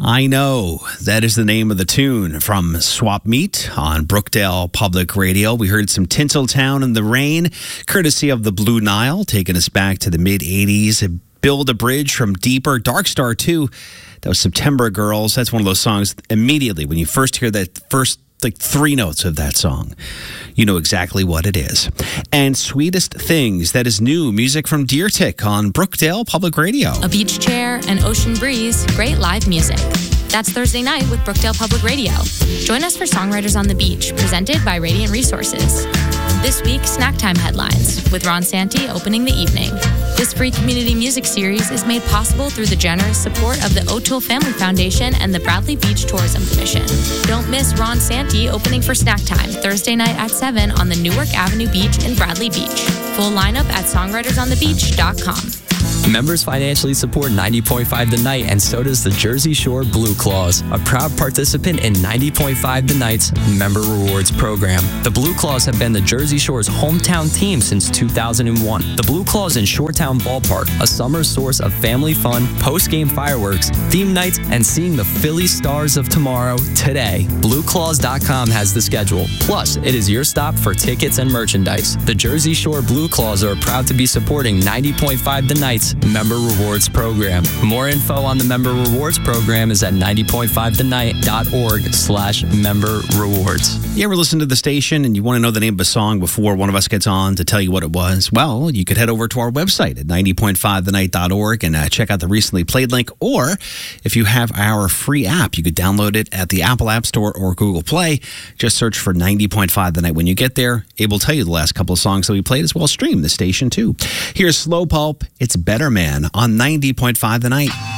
I Know. That is the name of the tune from Swap Meet on Brookdale Public Radio. We heard some Tinseltown in the Rain, courtesy of the Blue Nile, taking us back to the mid-'80s. Build a Bridge from Deeper. Dark Star 2, that was September Girls. That's one of those songs immediately when you first hear that first three notes of that song, you know exactly what it is. And Sweetest Things, that is new music from Deer Tick on Brookdale Public Radio. A beach chair, an ocean breeze, great live music. That's Thursday night with Brookdale Public Radio. Join us for Songwriters on the Beach, presented by Radiant Resources. This week, Snack Time Headlines, with Ron Santi opening the evening. This free community music series is made possible through the generous support of the O'Toole Family Foundation and the Bradley Beach Tourism Commission. Don't miss Ron Santi opening for Snack Time, Thursday night at 7 on the Newark Avenue Beach in Bradley Beach. Full lineup at songwritersonthebeach.com. Members financially support 90.5 The Night, and so does the Jersey Shore Blue Claws, a proud participant in 90.5 The Night's Member Rewards program. The Blue Claws have been the Jersey Shore's hometown team since 2001. The Blue Claws in Shoretown Ballpark, a summer source of family fun, post-game fireworks, theme nights, and seeing the Philly Stars of tomorrow today. BlueClaws.com has the schedule. Plus, it is your stop for tickets and merchandise. The Jersey Shore Blue Claws are proud to be supporting 90.5 The Night's Member Rewards program. More info on the Member Rewards program is at 90.5thenight.org/member rewards. You ever listen to the station and you want to know the name of a song before one of us gets on to tell you what it was? Well, you could head over to our website at 90.5thenight.org and check out the recently played link. Or if you have our free app, you could download it at the Apple App Store or Google Play. Just search for 90.5 The Night. When you get there, it will tell you the last couple of songs that we played, as well as stream the station too. Here's Slow Pulp. It's Better Man on 90.5 The Night.